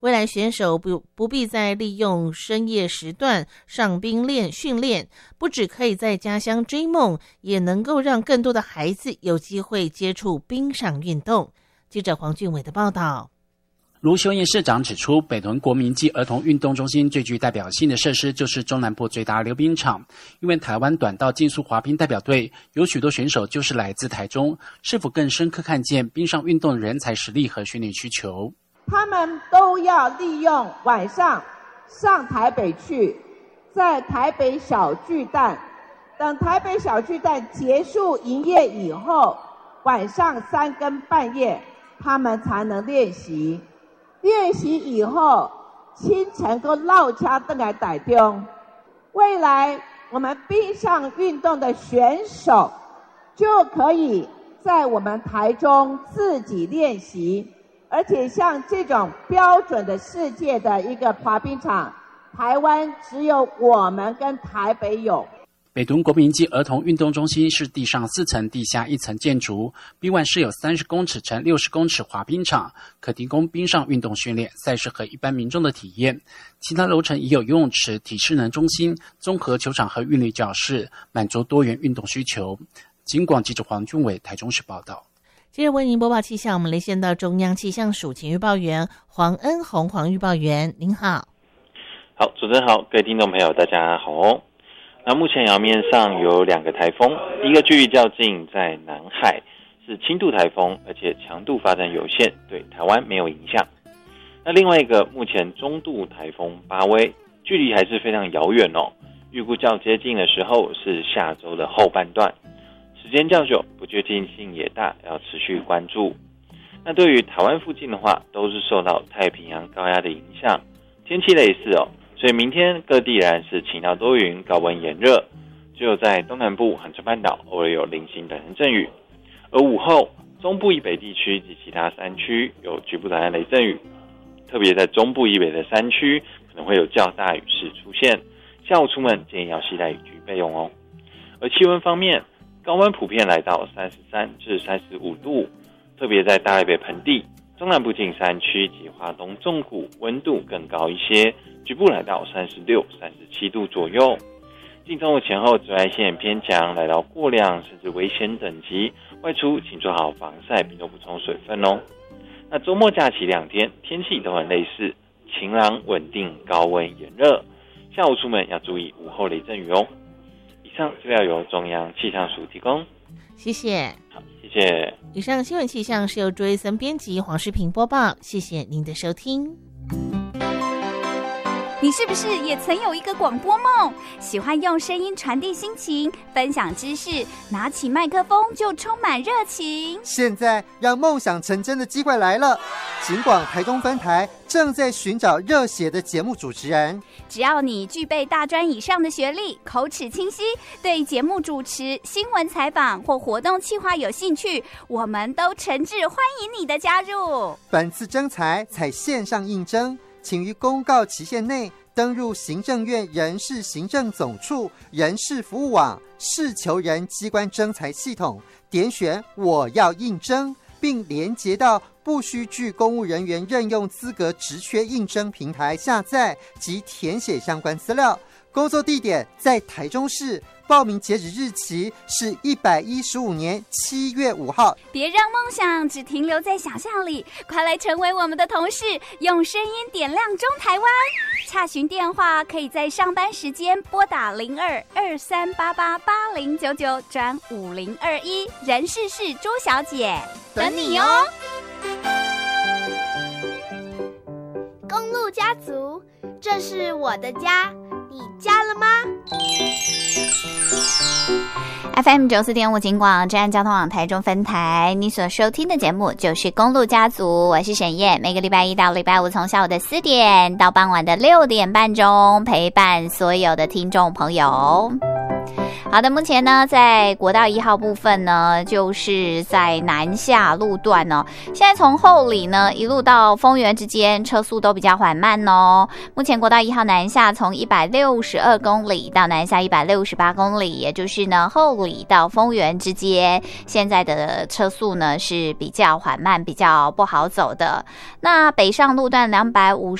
未来选手不必再利用深夜时段上冰训练，不只可以在家乡追梦，也能够让更多的孩子有机会接触冰上运动。记者黄俊伟的报道。 卢秀燕市长指出，北屯国民暨儿童运动中心最具代表性的设施就是中南部最大溜冰场。因为台湾短道竞速滑冰代表队有许多选手就是来自台中，是否更深刻看见冰上运动人才实力和训练需求？ 他们都要利用晚上上台北去，在台北小巨蛋，等台北小巨蛋结束营业以后，晚上3更半夜他们才能练习。练习以后，清晨都落车回来台中。未来我们冰上运动的选手就可以在我们台中自己练习，而且像这种标准的世界的一个滑冰场，台湾只有我们跟台北有。 北屯国民暨儿童运动中心是地上4层、地下1层建筑，冰外设有30公尺乘60公尺滑冰场，可提供冰上运动训练、赛事和一般民众的体验。其他楼层也有游泳池、体适能中心、综合球场和韵律教室，满足多元运动需求。警广记者黄俊伟台中市报道。 接着为您播报气象，我们连线到中央气象署前预报员黄恩宏黄预报员，您好。 好，主持人好，各位听众朋友大家好哦。那目前洋面上有2个台风，第一个距离较近，在南海，是轻度台风，而且强度发展有限，对台湾没有影响。那另外一个目前中度台风巴威，距离还是非常遥远哦，预估较接近的时候是下周的后半段，时间较久，不确定性也大，要持续关注。那对于台湾附近的话，都是受到太平洋高压的影响，天气类似哦。所以明天各地仍然是晴到多云，高温炎热，只有在东南部恒春半岛偶尔有零星短暂阵雨，而午后中部以北地区及其他山区有局部短暂雷阵雨，特别在中部以北的山区可能会有较大雨势出现，下午出门建议要携带雨具备用哦。而气温方面，高温普遍来到33至35度，特别在大台北盆地、中南部近山区及华东纵谷温度更高一些，局部来到36、37度左右。近中午前后紫外线偏强，来到过量甚至危险等级，外出请做好防晒，并多补充水分哦。那周末假期2天天气都很类似，晴朗稳定，高温炎热，下午出门要注意午后雷阵雨哦。以上资料由中央气象署提供， 谢谢。 好，谢谢。 以上新闻气象是由朱维森编辑，黄世平播报，谢谢您的收听。 你是不是也曾有一个广播梦？喜欢用声音传递心情，分享知识，拿起麦克风就充满热情。 现在让梦想成真的机会来了，警广台中分台正在寻找热血的节目主持人。 只要你具备大专以上的学历，口齿清晰，对节目主持、新闻采访或活动企划有兴趣，我们都诚挚欢迎你的加入。 本次征才采线上应征，请于公告期限内登入行政院人事行政总处人事服务网事求人机关征才系统，点选我要应征，并连结到不需具公务人员任用资格职缺应征平台下载及填写相关资料。工作地点在台中市，报名截止日期是115年7月5号。 别让梦想只停留在想象里，快来成为我们的同事，用声音点亮中台湾。洽询电话可以在上班时间拨打02-2388-8099转5021，人事是朱小姐，等你哦。 公路家族，这是我的家，你家了吗 ？FM 94.5警广治安交通网台中分台，你所收听的节目就是公路家族，我是沈燕，每个礼拜一到礼拜五从下午的4点到傍晚的6点半钟，陪伴所有的听众朋友。 好的，目前呢，在国道1号部分呢，就是在南下路段哦。现在从后里呢一路到丰原之间，车速都比较缓慢哦。目前国道1号南下从162公里到南下168公里，也就是呢后里到丰原之间，现在的车速呢是比较缓慢，比较不好走的。那北上路段250